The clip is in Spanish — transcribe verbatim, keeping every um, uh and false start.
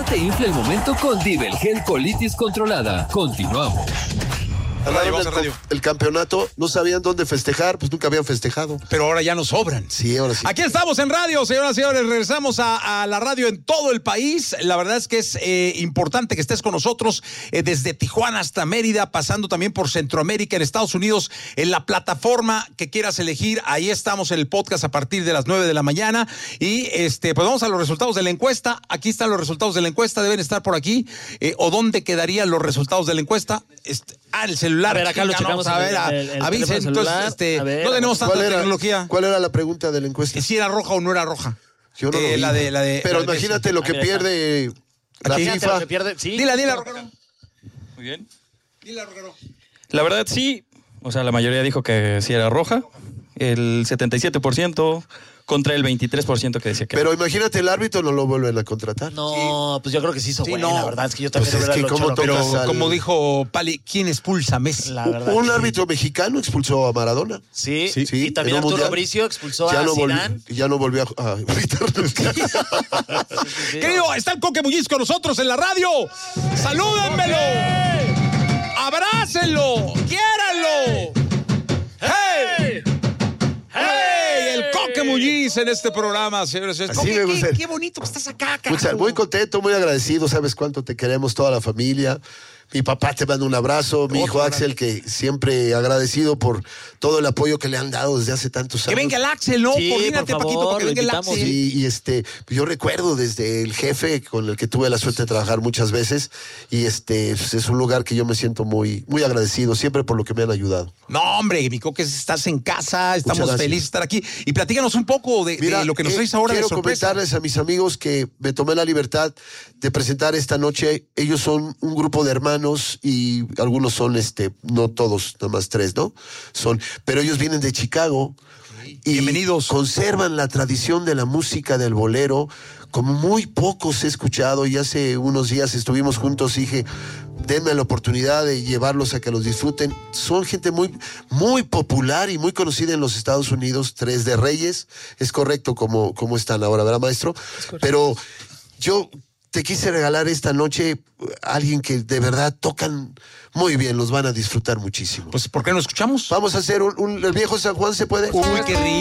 te infla el momento con Divel Gel Colitis Controlada. Continuamos. Radio, vamos a radio. El campeonato, no sabían dónde festejar, pues nunca habían festejado. Pero ahora ya nos sobran. Sí, ahora sí. Aquí estamos en radio, señoras y señores. Regresamos a, a la radio en todo el país. La verdad es que es eh, importante que estés con nosotros eh, desde Tijuana hasta Mérida, pasando también por Centroamérica, en Estados Unidos, en la plataforma que quieras elegir. Ahí estamos en el podcast a partir de las nueve de la mañana. Y este, pues vamos a los resultados de la encuesta. Aquí están los resultados de la encuesta, deben estar por aquí. Eh, ¿O dónde quedarían los resultados de la encuesta? Este, ah, el celular. A ver, acá lo checamos. A ver, a, el, el avisen, entonces, este, ver, no tenemos tanta era, tecnología. ¿Cuál era la pregunta de la encuesta? Si era roja o no era roja. Yo no eh, lo la de, la de, Pero la de imagínate lo que Aquí pierde la Aquí FIFA. lo que pierde, sí. Dila, dila, Rogero. Muy bien. Dila, Rogero. La verdad sí, o sea, la mayoría dijo que sí era roja. El setenta y siete por ciento contra el veintitrés por ciento que decía que Pero imagínate, el árbitro no lo vuelven a contratar. No, sí. Pues yo creo que sí hizo sí, buena, no. la verdad es que yo también Pues es que cómo Pero al... como dijo Pali, ¿quién expulsa a Messi? La verdad. Un sí. árbitro mexicano expulsó a Maradona. Sí, Sí, sí. Y también en un Arturo mundial. Bricio expulsó Ya a no, Zidane. volvió, ya no volvió a, a gritarnos. Sí, Querido, está el Coque Muñiz con nosotros en la radio. ¡Salúdenmelo! ¡Abrácenlo! ¡Quiéranlo! ¡Hey! ¡Hey! El Coque Muñiz en este programa, señores. Así Coque, me gusta. qué, qué bonito que estás acá, carajo. Mucha, muy contento, muy agradecido. Sabes cuánto te queremos, toda la familia. Mi papá te manda un abrazo, mi hijo Axel, que siempre agradecido por todo el apoyo que le han dado desde hace tantos años. Que venga el Axel, ¿no? Sí, Coordínate, por favor, Paquito, para que lo venga el invitamos. Axel. Sí, y este, yo recuerdo desde el jefe con el que tuve la suerte de trabajar muchas veces, y este pues es un lugar que yo me siento muy, muy agradecido siempre por lo que me han ayudado. No, hombre, mi Coque, estás en casa, estamos gracias. felices de estar aquí. Y platícanos un poco de, Mira, de lo que nos eh, traes ahora de quiero sorpresa. comentarles a mis amigos que me tomé la libertad de presentar esta noche. Ellos son un grupo de hermanos y algunos son, este, no todos, nada más tres, ¿no? Son, pero ellos vienen de Chicago. Y bienvenidos. Conservan la tradición de la música del bolero, como muy pocos he escuchado, y hace unos días estuvimos juntos y dije, denme la oportunidad de llevarlos a que los disfruten. Son gente muy, muy popular y muy conocida en los Estados Unidos, Tres de Reyes, es correcto como, como están ahora, ¿verdad, maestro? Pero yo te quise regalar esta noche a alguien que de verdad tocan muy bien, los van a disfrutar muchísimo. Pues, ¿por qué no escuchamos? Vamos a hacer un, un el viejo San Juan, ¿se puede? Uy, qué rico.